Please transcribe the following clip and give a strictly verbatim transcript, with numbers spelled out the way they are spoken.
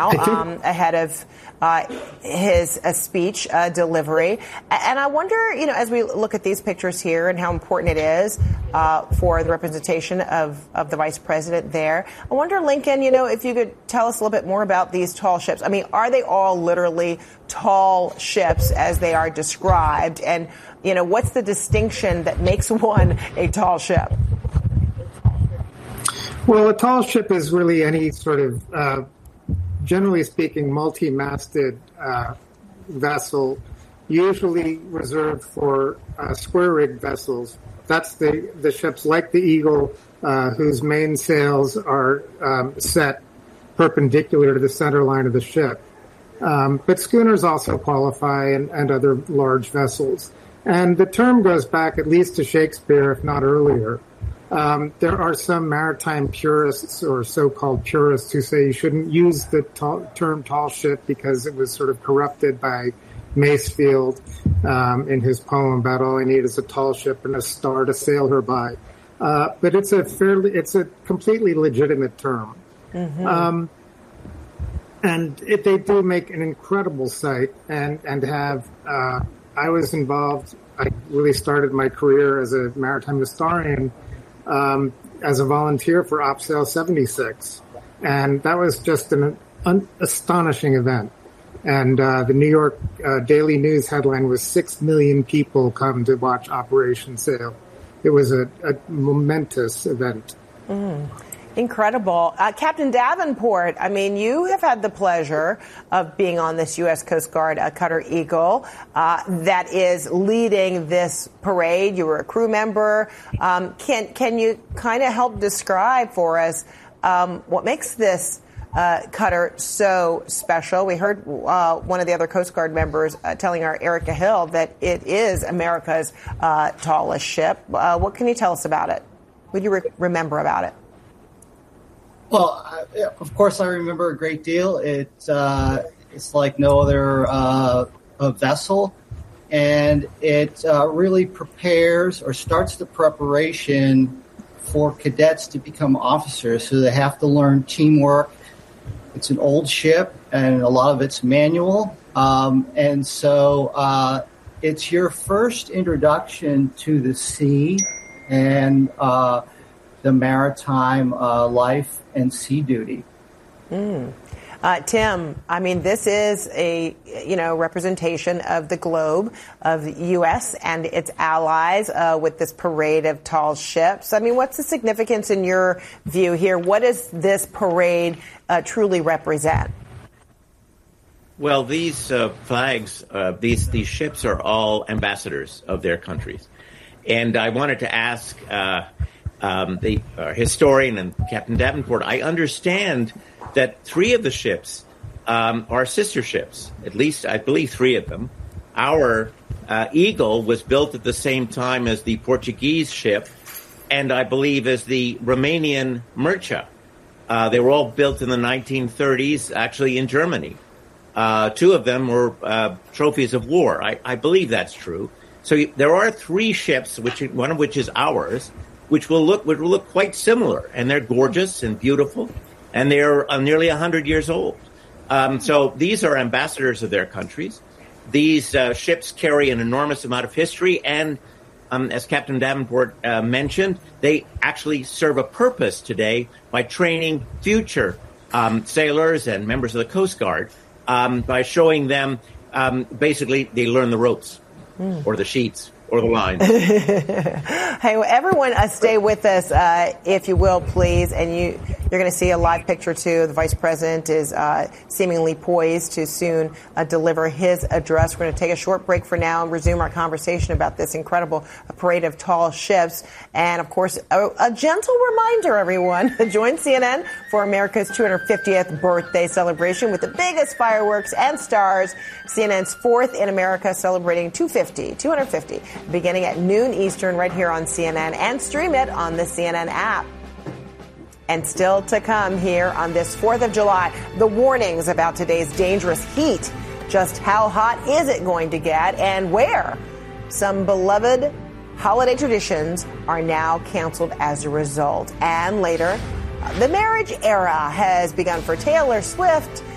Um, ahead of uh, his uh, speech uh, delivery. And I wonder, you know, as we look at these pictures here and how important it is uh, for the representation of, of the vice president there, I wonder, Lincoln, you know, if you could tell us a little bit more about these tall ships. I mean, are they all literally tall ships as they are described? And, you know, what's the distinction that makes one a tall ship? Well, a tall ship is really any sort of uh, generally speaking, multi-masted uh, vessel, usually reserved for uh, square-rigged vessels. That's the, the ships like the Eagle, uh, whose mainsails are um, set perpendicular to the center line of the ship. Um, but schooners also qualify, and, and other large vessels. And the term goes back at least to Shakespeare, if not earlier. Um, there are some maritime purists or so-called purists who say you shouldn't use the tall, term tall ship because it was sort of corrupted by Masefield um, in his poem about all I need is a tall ship and a star to sail her by. Uh, but it's a fairly, it's a completely legitimate term. Mm-hmm. Um, and it, they do make an incredible sight and, and have, uh, I was involved, I really started my career as a maritime historian Um, as a volunteer for OpSail seventy-six. And that was just an, an astonishing event. And uh, the New York uh, Daily News headline was six million people come to watch Operation Sail. It was a, a momentous event. Mm. Incredible. Uh, Captain Davenport, I mean, you have had the pleasure of being on this U S Coast Guard uh, Cutter Eagle uh, that is leading this parade. You were a crew member. Um, can can you kind of help describe for us um, what makes this uh, cutter so special? We heard uh, one of the other Coast Guard members uh, telling our Erica Hill that it is America's uh, tallest ship. Uh, what can you tell us about it? What do you re- remember about it? Well, I, of course, I remember a great deal. It, uh, it's like no other uh, a vessel, and it uh, really prepares or starts the preparation for cadets to become officers. So they have to learn teamwork. It's an old ship, and a lot of it's manual. Um, and so uh, it's your first introduction to the sea and uh, the maritime uh, life and sea duty. Mm. Uh, Tim, I mean, this is a, you know, representation of the globe, of the U S and its allies uh, with this parade of tall ships. I mean, what's the significance in your view here? What does this parade uh, truly represent? Well, these uh, flags, uh, these these ships are all ambassadors of their countries. And I wanted to ask uh, um, the uh, historian and Captain Davenport, I understand that three of the ships um, are sister ships, at least I believe three of them. Our uh, Eagle was built at the same time as the Portuguese ship, and I believe as the Romanian Mircea. Uh, they were all built in the nineteen thirties, actually in Germany. Uh, two of them were uh, trophies of war. I, I believe that's true. So there are three ships, which one of which is ours, which will look would look quite similar, and they're gorgeous and beautiful, and they're uh, nearly a hundred years old. Um, so these are ambassadors of their countries. These uh, ships carry an enormous amount of history, and um, as Captain Davenport uh, mentioned, they actually serve a purpose today by training future um, sailors and members of the Coast Guard um, by showing them um, basically they learn the ropes. Mm. Or the sheets, or the lines. Hey, well, everyone, uh, stay with us, uh, if you will, please. And you, you're going to see a live picture, too. The Vice President is uh, seemingly poised to soon uh, deliver his address. We're going to take a short break for now and resume our conversation about this incredible parade of tall ships. And, of course, a, a gentle reminder, everyone, join C N N for America's two hundred fiftieth birthday celebration with the biggest fireworks and stars. C N N's fourth in America, celebrating two hundred fifty, beginning at noon Eastern right here on C N N, and stream it on the C N N app. And still to come here on this fourth of July, the warnings about today's dangerous heat. Just how hot is it going to get, and where some beloved holiday traditions are now canceled as a result. And later, the marriage era has begun for Taylor Swift